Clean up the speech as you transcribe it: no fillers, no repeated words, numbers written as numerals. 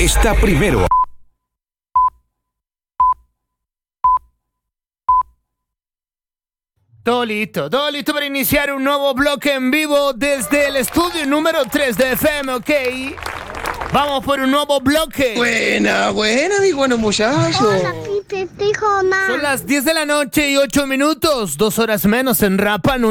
está primero. Todo listo para iniciar un nuevo bloque en vivo desde el estudio número 3 de FM, ¿ok? Vamos por un nuevo bloque. Buena, mis buenos muchachos. Hola, Pipe, te dijo mamá. Son las 10 de la noche y 8 minutos, 2 horas menos en Rapa Nui.